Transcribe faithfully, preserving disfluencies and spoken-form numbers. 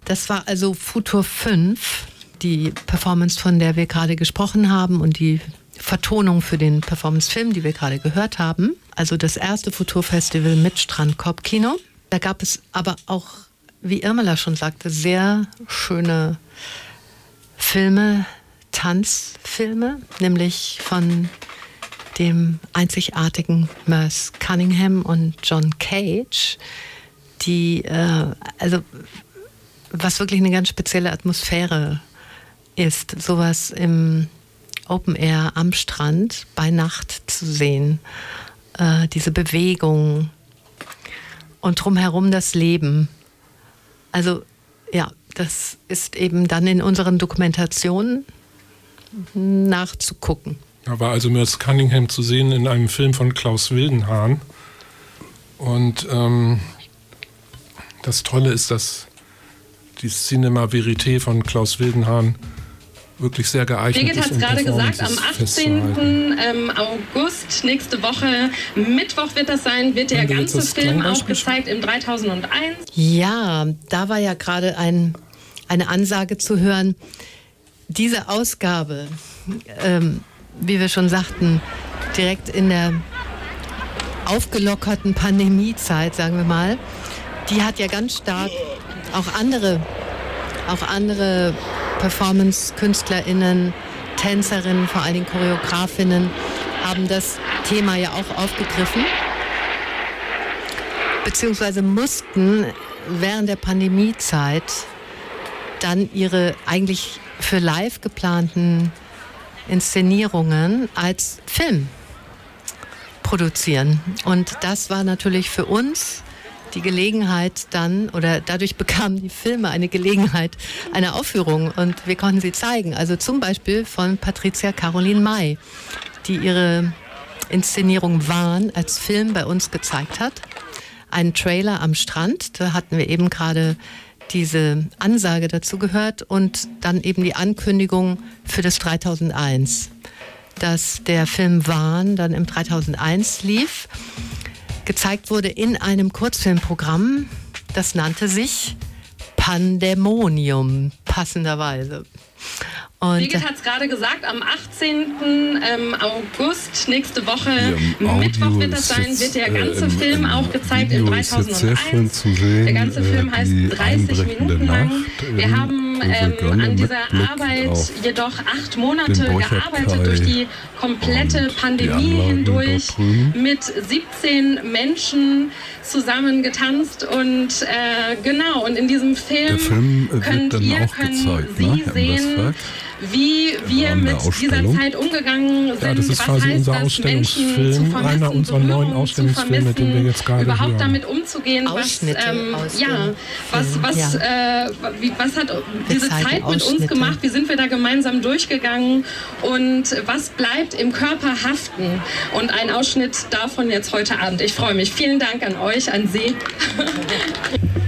das war also Futur fünf, die Performance, von der wir gerade gesprochen haben und die Vertonung für den Performance-Film, die wir gerade gehört haben. Also das erste Futur-Festival mit Strandkorbkino. Da gab es aber auch, wie Irmela schon sagte, sehr schöne Filme, Tanzfilme, nämlich von dem einzigartigen Merce Cunningham und John Cage, die, äh, also was wirklich eine ganz spezielle Atmosphäre ist, sowas im Open Air am Strand bei Nacht zu sehen, äh, diese Bewegung und drumherum das Leben. Also ja, das ist eben dann in unseren Dokumentationen nachzugucken. Da war also Merce Cunningham zu sehen in einem Film von Klaus Wildenhahn. Und ähm, das Tolle ist, dass die Cinema Verité von Klaus Wildenhahn wirklich sehr geeignet Birgit ist. Birgit hat es gerade gesagt, am achtzehnten Ähm, August, nächste Woche, Mittwoch wird das sein, wird der ganze Film auch gezeigt im dreitausendeins. Ja, da war ja gerade ein, eine Ansage zu hören. Diese Ausgabe, ähm, wie wir schon sagten, direkt in der aufgelockerten Pandemiezeit, sagen wir mal, die hat ja ganz stark auch andere, auch andere Performance-KünstlerInnen, Tänzerinnen, vor allen Dingen Choreografinnen, haben das Thema ja auch aufgegriffen, beziehungsweise mussten während der Pandemiezeit dann ihre eigentlich für live geplanten Inszenierungen als Film produzieren. Und das war natürlich für uns die Gelegenheit dann, oder dadurch bekamen die Filme eine Gelegenheit einer Aufführung und wir konnten sie zeigen. Also zum Beispiel von Patricia Caroline May, die ihre Inszenierung Wahn als Film bei uns gezeigt hat. Einen Trailer am Strand, da hatten wir eben gerade diese Ansage dazu gehört und dann eben die Ankündigung für das dreitausendeins, dass der Film Wahn dann im dreitausendeins lief, gezeigt wurde in einem Kurzfilmprogramm, das nannte sich Pandemonium, passenderweise. Und Birgit hat es gerade gesagt, am achtzehnten Ähm, August, nächste Woche, Mittwoch wird das sein, wird der ganze äh, Film auch gezeigt im dreitausendeins. Sehen, der ganze Film äh, heißt dreißig Minuten lang. Wir haben ähm, an dieser Arbeit jedoch acht Monate gearbeitet, durch die komplette Pandemie hindurch, mit siebzehn Menschen zusammen getanzt und äh, genau, und in diesem Film, Film könnt ihr, können gezeigt, Sie ne? sehen, wie wir mit dieser Zeit umgegangen sind. Ja, das ist was quasi heißt unser das, Ausstellungsfilm, Menschen zu vermissen, einer unserer neuen Ausstellungsfilme, den wir jetzt gerade überhaupt hören. damit umzugehen, was, ähm, ja, was, was, ja. Äh, wie, was hat diese Gezeigte Zeit mit uns Ausschnitte. gemacht, wie sind wir da gemeinsam durchgegangen und was bleibt im Körper haften, und ein Ausschnitt davon jetzt heute Abend. Ich freue mich. Vielen Dank an euch, an Sie.